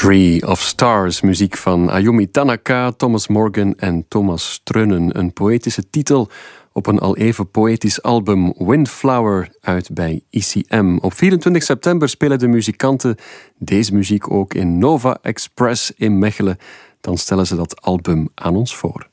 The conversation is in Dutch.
Tree of Stars, muziek van Ayumi Tanaka, Thomas Morgan en Thomas Streunen. Een poëtische titel op een al even poëtisch album Windflower uit bij ICM. Op 24 september spelen de muzikanten deze muziek ook in Nova Express in Mechelen. Dan stellen ze dat album aan ons voor.